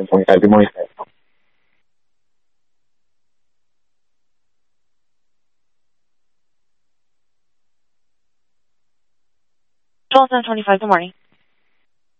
2025. Good morning, sir. Joel 725, good morning.